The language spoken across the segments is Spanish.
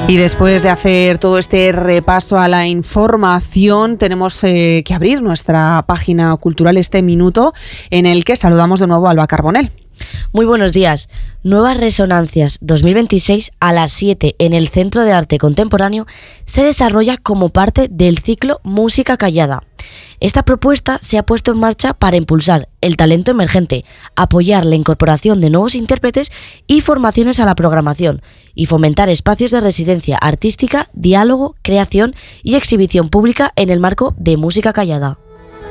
Y después de hacer todo este repaso a la información, tenemos que abrir nuestra página cultural este minuto en el que saludamos de nuevo a Alba Carbonell. Muy buenos días. Nuevas Resonancias 2026 a las 7 en el Centro de Arte Contemporáneo se desarrolla como parte del ciclo Música Callada. Esta propuesta se ha puesto en marcha para impulsar el talento emergente, apoyar la incorporación de nuevos intérpretes y formaciones a la programación y fomentar espacios de residencia artística, diálogo, creación y exhibición pública en el marco de Música Callada.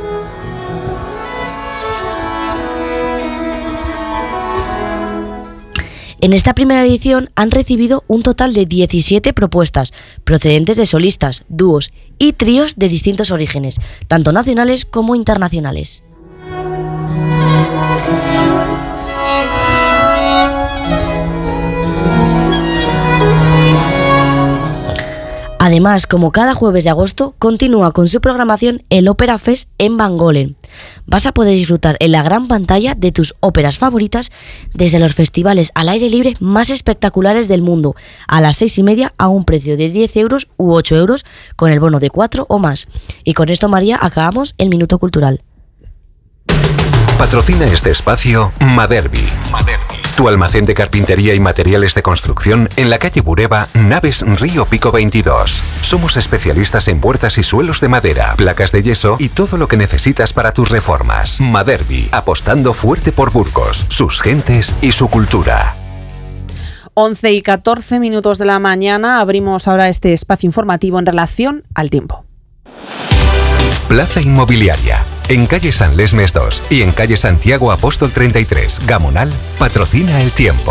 En esta primera edición han recibido un total de 17 propuestas, procedentes de solistas, dúos y tríos de distintos orígenes, tanto nacionales como internacionales. Además, como cada jueves de agosto, continúa con su programación el Opera Fest en Bangolen. Vas a poder disfrutar en la gran pantalla de tus óperas favoritas desde los festivales al aire libre más espectaculares del mundo, a las 6:30 a un precio de 10 euros u 8 euros con el bono de 4 o más. Y con esto, María, acabamos el Minuto Cultural. Patrocina este espacio Maderbi, tu almacén de carpintería y materiales de construcción en la calle Bureba, Naves Río Pico 22. Somos especialistas en puertas y suelos de madera, placas de yeso y todo lo que necesitas para tus reformas. Maderbi, apostando fuerte por Burgos, sus gentes y su cultura. 11:14 de la mañana, abrimos ahora este espacio informativo en relación al tiempo. Plaza Inmobiliaria. En calle San Lesmes 2 y en calle Santiago Apóstol 33, Gamonal, patrocina el tiempo.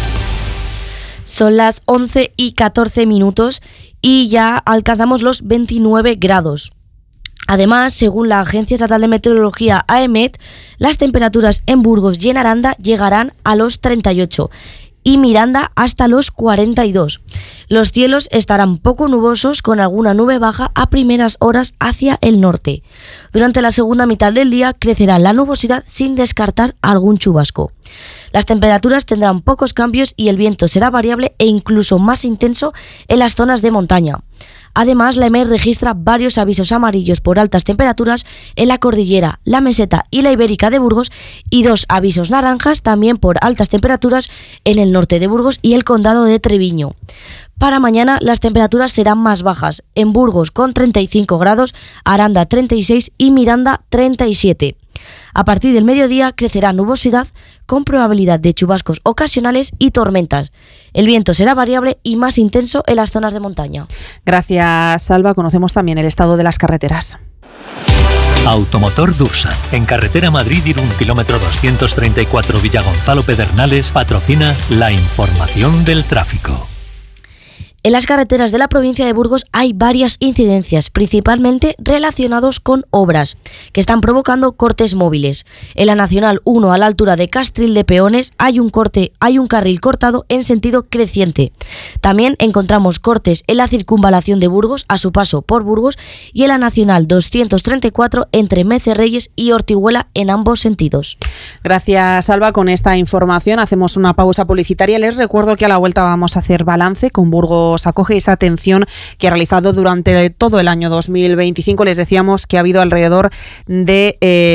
Son las 11:14 y ya alcanzamos los 29 grados. Además, según la Agencia Estatal de Meteorología AEMET, las temperaturas en Burgos y en Aranda llegarán a los 38 y Miranda hasta los 42. Los cielos estarán poco nubosos con alguna nube baja a primeras horas hacia el norte. Durante la segunda mitad del día crecerá la nubosidad sin descartar algún chubasco. Las temperaturas tendrán pocos cambios y el viento será variable e incluso más intenso en las zonas de montaña. Además, la EMET registra varios avisos amarillos por altas temperaturas en la cordillera, la meseta y la ibérica de Burgos y 2 avisos naranjas también por altas temperaturas en el norte de Burgos y el condado de Treviño. Para mañana las temperaturas serán más bajas, en Burgos con 35 grados, Aranda 36 y Miranda 37. A partir del mediodía crecerá nubosidad con probabilidad de chubascos ocasionales y tormentas. El viento será variable y más intenso en las zonas de montaña. Gracias, Salva. Conocemos también el estado de las carreteras. Automotor Dursa, en carretera Madrid-Irún, kilómetro 234 Villagonzalo Pedernales, patrocina la información del tráfico. En las carreteras de la provincia de Burgos hay varias incidencias, principalmente relacionados con obras, que están provocando cortes móviles. En la Nacional 1, a la altura de Castril de Peones, hay un carril cortado en sentido creciente. También encontramos cortes en la circunvalación de Burgos, a su paso por Burgos, y en la Nacional 234, entre Mecerreyes y Ortiguela, en ambos sentidos. Gracias, Alba. Con esta información hacemos una pausa publicitaria. Les recuerdo que a la vuelta vamos a hacer balance con Burgos Acoge, esa atención que ha realizado durante todo el año 2025. Les decíamos que ha habido alrededor de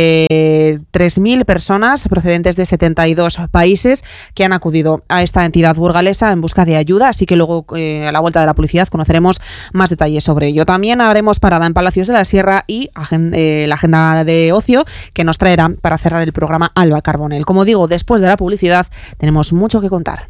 3.000 personas procedentes de 72 países que han acudido a esta entidad burgalesa en busca de ayuda, así que luego a la vuelta de la publicidad conoceremos más detalles sobre ello. También haremos parada en Palacios de la Sierra y la agenda de ocio que nos traerá para cerrar el programa Alba Carbonell. Como digo, después de la publicidad tenemos mucho que contar.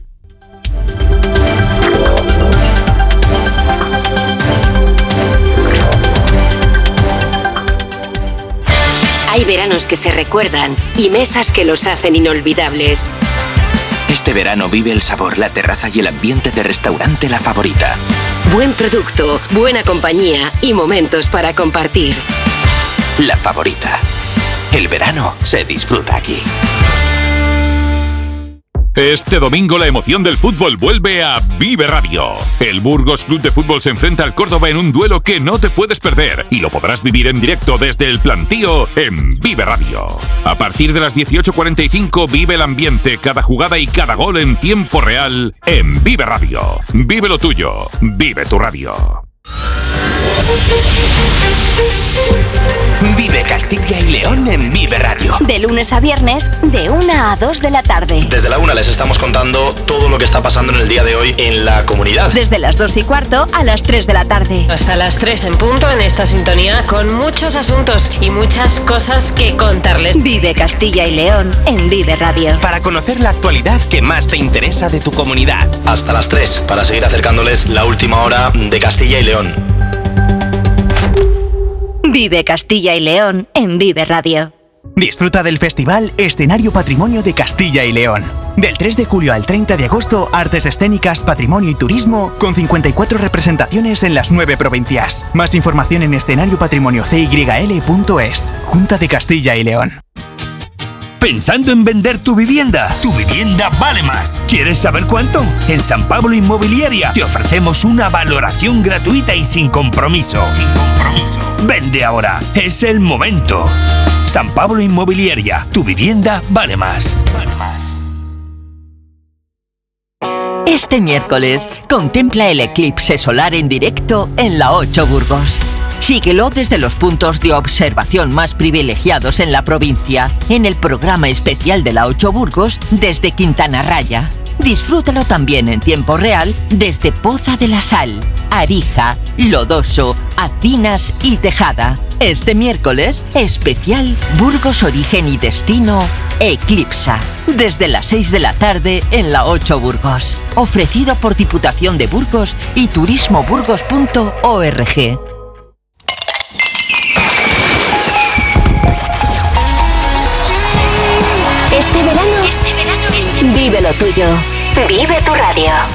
Hay veranos que se recuerdan y mesas que los hacen inolvidables. Este verano vive el sabor, la terraza y el ambiente de Restaurante La Favorita. Buen producto, buena compañía y momentos para compartir. La Favorita. El verano se disfruta aquí. Este domingo la emoción del fútbol vuelve a Vive Radio. El Burgos Club de Fútbol se enfrenta al Córdoba en un duelo que no te puedes perder y lo podrás vivir en directo desde el plantío en Vive Radio. A partir de las 18:45 vive el ambiente, cada jugada y cada gol en tiempo real en Vive Radio. Vive lo tuyo, vive tu radio. Vive Castilla y León en Vive Radio. De lunes a viernes, de 1 a 2 de la tarde. Desde la 1 les estamos contando todo lo que está pasando en el día de hoy en la comunidad. Desde las 2:15 a las 3 de la tarde. Hasta las 3 en punto en esta sintonía, con muchos asuntos y muchas cosas que contarles. Vive Castilla y León en Vive Radio. Para conocer la actualidad que más te interesa de tu comunidad. Hasta las 3, para seguir acercándoles la última hora de Castilla y León. Vive Castilla y León en Vive Radio. Disfruta del Festival Escenario Patrimonio de Castilla y León. Del 3 de julio al 30 de agosto, artes escénicas, patrimonio y turismo, con 54 representaciones en las 9 provincias. Más información en escenariopatrimoniocyl.es. Junta de Castilla y León. ¿Pensando en vender tu vivienda? Tu vivienda vale más. ¿Quieres saber cuánto? En San Pablo Inmobiliaria te ofrecemos una valoración gratuita y sin compromiso. Sin compromiso. Vende ahora. Es el momento. San Pablo Inmobiliaria. Tu vivienda vale más. Vale más. Este miércoles contempla el eclipse solar en directo en la 8 Burgos. Síguelo desde los puntos de observación más privilegiados en la provincia, en el programa especial de la 8 Burgos desde Quintana Raya. Disfrútalo también en tiempo real desde Poza de la Sal, Arija, Lodoso, Acinas y Tejada. Este miércoles, especial Burgos Origen y Destino Eclipsa, desde las 6 de la tarde en la 8 Burgos. Ofrecido por Diputación de Burgos y turismoburgos.org. Este verano, vive lo tuyo. Vive tu radio.